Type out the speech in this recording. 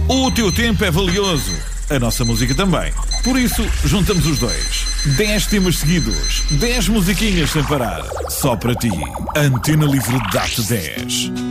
O teu tempo é valioso, a nossa música também. Por isso, juntamos os dois. 10 temas seguidos, 10 musiquinhas sem parar. Só para ti. Antena Livre dá-te 10.